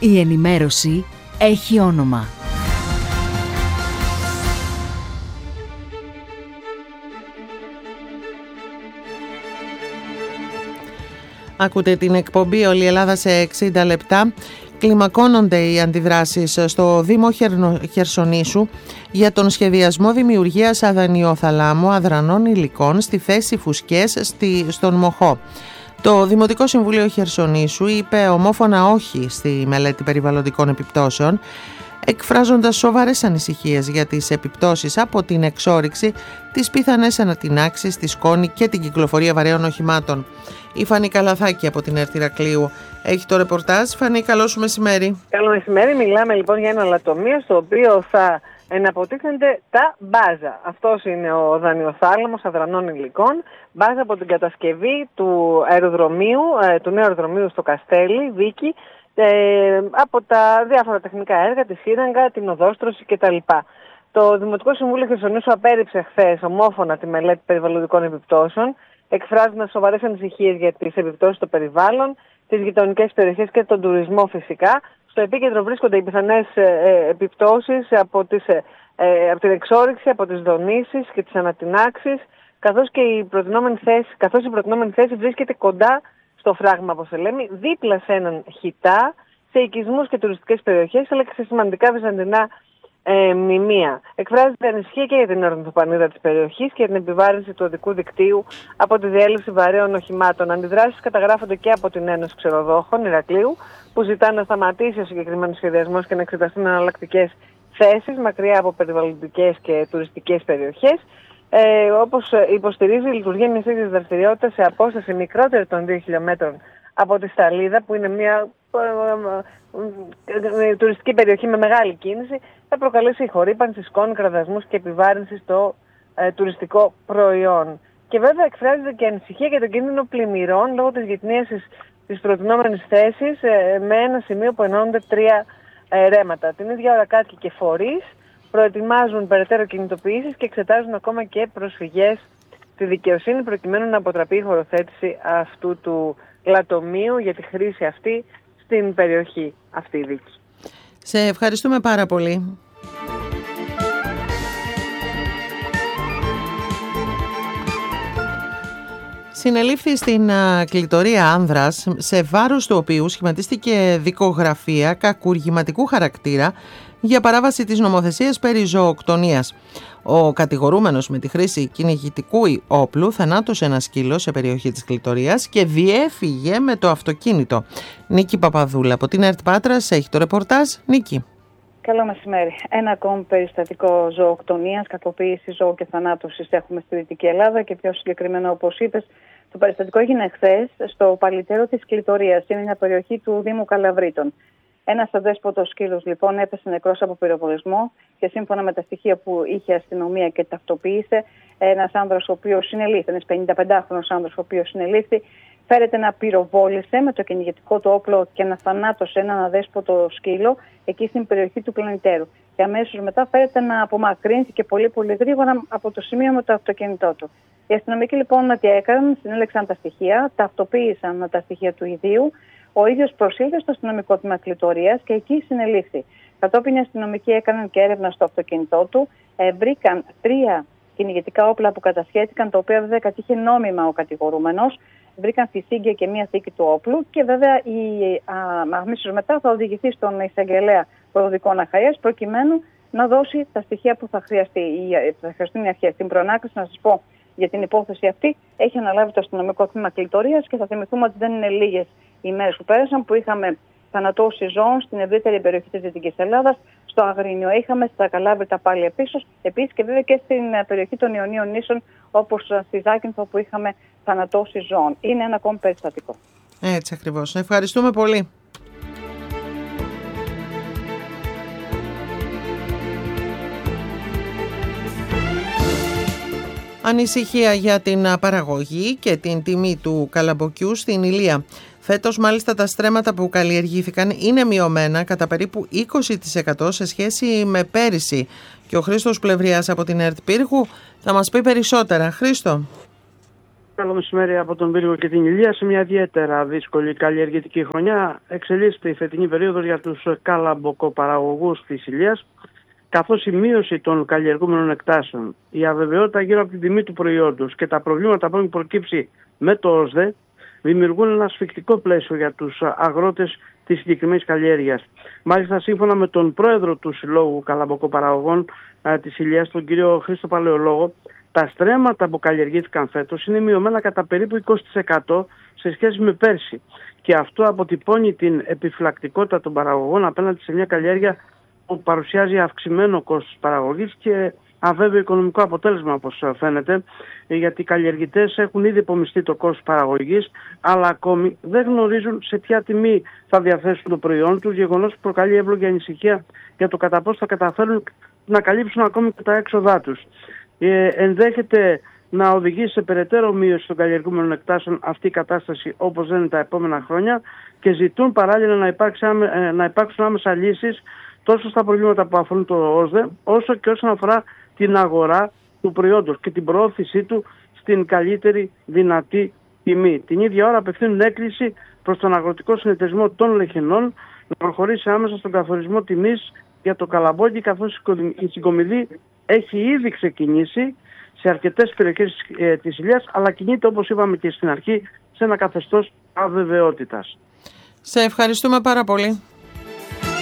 Η ενημέρωση έχει όνομα. Ακούτε την εκπομπή «Όλη η Ελλάδα σε 60 λεπτά». Κλιμακώνονται οι αντιδράσεις στο Δήμο Χερσονήσου για τον σχεδιασμό δημιουργίας αδανειοθαλάμου αδρανών υλικών στη θέση Φουσκές στον Μοχό. Το Δημοτικό Συμβούλιο Χερσονήσου είπε ομόφωνα όχι στη μελέτη περιβαλλοντικών επιπτώσεων, εκφράζοντας σοβαρές ανησυχίες για τις επιπτώσεις από την εξόρυξη, τις πιθανές ανατινάξεις, τη σκόνη και την κυκλοφορία βαρέων οχημάτων. Η Φανή Καλαθάκη από την ΕΡΤ Ηρακλείου έχει το ρεπορτάζ. Φανή, καλό σου μεσημέρι. Καλό μεσημέρι. Μιλάμε λοιπόν για ένα λατομείο στο οποίο θα εναποτίθενται τα μπάζα. Αυτός είναι ο δανειοθάλαμος αδρανών υλικών. Μπάζα από την κατασκευή του αεροδρομίου, του νέου αεροδρομίου στο Καστέλι, Βίκη, από τα διάφορα τεχνικά έργα, τη σύραγγα, την οδόστρωση κτλ. Το Δημοτικό Συμβούλιο Χερσονήσου απέρριψε χθες ομόφωνα τη μελέτη περιβαλλοντικών επιπτώσεων, εκφράζοντας σοβαρές ανησυχίες για τις επιπτώσεις στο περιβάλλον, τις γειτονικές περιοχές και τον τουρισμό φυσικά. Στο επίκεντρο βρίσκονται οι πιθανές επιπτώσεις από την εξόρυξη, από τις δονήσεις και τις ανατινάξεις, καθώς η προτινόμενη θέση βρίσκεται κοντά στο φράγμα, όπως λέμε, δίπλα σε έναν χιτά, σε οικισμούς και τουριστικές περιοχές, αλλά και σε σημαντικά βυζαντινά μνημεία. Εκφράζεται ανησυχία και για την ορνηθοπανίδα της περιοχής και για την επιβάρυνση του οδικού δικτύου από τη διέλευση βαρέων οχημάτων. Αντιδράσεις καταγράφονται και από την Ένωση Ξεροδόχων Ηρακλείου, που ζητά να σταματήσει ο συγκεκριμένος σχεδιασμός και να εξεταστούν εναλλακτικές θέσεις μακριά από περιβαλλοντικές και τουριστικές περιοχές. Όπως υποστηρίζει, η λειτουργία μιας τέτοιας δραστηριότητας σε απόσταση μικρότερη των 2 χιλιόμετρων από τη Σταλίδα, που είναι μια τουριστική περιοχή με μεγάλη κίνηση, θα προκαλέσει χορύπανση, σκόνη, κραδασμούς και επιβάρυνση στο τουριστικό προϊόν. Και βέβαια εκφράζεται και ανησυχία για τον κίνδυνο πλημμυρών λόγω της γυτνίασης της προτινόμενης θέσης με ένα σημείο που ενώνονται 3 ρέματα. Την ίδια ώρα κάτοικοι και φορείς προετοιμάζουν περαιτέρω κινητοποιήσεις και εξετάζουν ακόμα και προσφυγές στη δικαιοσύνη προκειμένου να αποτραπεί η χωροθέτηση αυτού του λατομείου για τη χρήση αυτή στην περιοχή αυτή η δίκη. Σε ευχαριστούμε πάρα πολύ. Συνελήφθη στην κλητορία άνδρας, σε βάρος του οποίου σχηματίστηκε δικογραφία κακουργηματικού χαρακτήρα για παράβαση της νομοθεσίας περί ζωοκτονίας. Ο κατηγορούμενος με τη χρήση κυνηγητικού όπλου θανάτωσε ένα σκύλο σε περιοχή της κλητορίας και διέφυγε με το αυτοκίνητο. Νίκη Παπαδούλα από την ΕΡΤ Πάτρας έχει το ρεπορτάζ. Νίκη. Καλό μεσημέρι. Ένα ακόμη περιστατικό ζωοκτονίας, κακοποίησης ζώου και θανάτωσης έχουμε στη Δυτική Ελλάδα και πιο συγκεκριμένα, όπως είπες, το περιστατικό έγινε χθες στο Παλιτέρο της Κλητορίας. Είναι μια περιοχή του Δήμου Καλαβρίτων. Ένας αδέσποτος σκύλος λοιπόν έπεσε νεκρός από πυροβολισμό και σύμφωνα με τα στοιχεία που είχε η αστυνομία και ταυτοποίησε, ένας άνδρας ο οποίος συνελήφθη, ένας 55χρονος άνδρας ο οποίος συνελήφθη, φέρεται να πυροβόλησε με το κυνηγετικό του όπλο και να θανάτωσε έναν αδέσποτο σκύλο εκεί στην περιοχή του Πλανητέρου. Και αμέσως μετά φέρεται να απομακρύνθηκε πολύ γρήγορα από το σημείο με το αυτοκίνητό του. Οι αστυνομικοί λοιπόν τι έκαναν, συνέλεξαν τα στοιχεία, ταυτοποίησαν τα στοιχεία του ιδίου. Ο ίδιος προσήλθε στο αστυνομικό τμήμα Κλητορίας και εκεί συνελήφθη. Κατόπιν οι αστυνομικοί έκαναν και έρευνα στο αυτοκίνητό του, βρήκαν 3 κυνηγετικά όπλα που κατασχέθηκαν, τα οποία βέβαια κατήχε νόμιμα ο κατηγορούμενος. Βρήκαν φυσίγγια και μία θήκη του όπλου και βέβαια αμέσως μετά θα οδηγηθεί στον εισαγγελέα Προδικών Αχαΐας προκειμένου να δώσει τα στοιχεία που θα χρειαστούν οι αρχές. Στην προνάκριση, να σας πω για την υπόθεση αυτή, έχει αναλάβει το αστυνομικό τμήμα Κλητορίας και θα θυμηθούμε ότι δεν είναι λίγες οι μέρες που πέρασαν που είχαμε θανατώσεις ζώων στην ευρύτερη περιοχή της Δυτικής Ελλάδας, στο Αγρίνιο είχαμε, στα Καλάβρητα πάλι επίσης και βέβαια και στην περιοχή των Ιωνίων νήσων, όπως στη Ζάκυνθο που είχαμε θανατώσεις ζώων. Είναι ένα ακόμη περιστατικό. Έτσι ακριβώς. Ευχαριστούμε πολύ. Ανησυχία για την παραγωγή και την τιμή του καλαμποκιού στην Ηλία. Φέτος μάλιστα τα στρέμματα που καλλιεργήθηκαν είναι μειωμένα κατά περίπου 20% σε σχέση με πέρυσι. Και ο Χρήστος Πλευριάς από την ΕΡΤ Πύργου θα μας πει περισσότερα. Χρήστο. Καλό μεσημέρι από τον Πύργο και την Ηλία. Σε μια ιδιαίτερα δύσκολη καλλιεργητική χρονιά εξελίσσεται η φετινή περίοδος για τους καλαμποκοπαραγωγούς της Ηλίας, καθώς η μείωση των καλλιεργούμενων εκτάσεων, η αβεβαιότητα γύρω από την τιμή του προϊόντος και τα προβλήματα που έχουν προκύψει με το ΩΣΔΕ δημιουργούν ένα ασφικτικό πλαίσιο για τους αγρότες της συγκεκριμένης καλλιέργειας. Μάλιστα, σύμφωνα με τον πρόεδρο του Συλλόγου Καλαμποκοπαραγωγών της Ηλίας, τον κύριο Χρήστο Παλαιολόγο, τα στρέμματα που καλλιεργήθηκαν φέτος είναι μειωμένα κατά περίπου 20% σε σχέση με πέρσι. Και αυτό αποτυπώνει την επιφυλακτικότητα των παραγωγών απέναντι σε μια καλλιέργεια που παρουσιάζει αυξημένο κόστος παραγωγής και αβέβαιο οικονομικό αποτέλεσμα, όπως φαίνεται, γιατί οι καλλιεργητές έχουν ήδη υπομειστεί το κόστος παραγωγής, αλλά ακόμη δεν γνωρίζουν σε ποια τιμή θα διαθέσουν το προϊόν τους, γεγονός που προκαλεί εύλογη ανησυχία για το κατά πόσο θα καταφέρουν να καλύψουν ακόμη και τα έξοδά τους. Ενδέχεται να οδηγήσει σε περαιτέρω μείωση των καλλιεργούμενων εκτάσεων αυτή η κατάσταση, όπως δεν είναι τα επόμενα χρόνια, και ζητούν παράλληλα να υπάρξουν άμεσα λύσεις τόσο στα προβλήματα που αφορούν το ΩΣΔΕ, όσο και όσον αφορά την αγορά του προϊόντος και την προώθησή του στην καλύτερη δυνατή τιμή. Την ίδια ώρα απευθύνουν έκκληση προς τον Αγροτικό Συνεταιρισμό των Λεχενών να προχωρήσει άμεσα στον καθορισμό τιμής για το καλαμπόκι, καθώς η συγκομιδή έχει ήδη ξεκινήσει σε αρκετές περιοχές της Ηλίας, αλλά κινείται, όπως είπαμε και στην αρχή, σε ένα καθεστώς αβεβαιότητας. Σε ευχαριστούμε πάρα πολύ.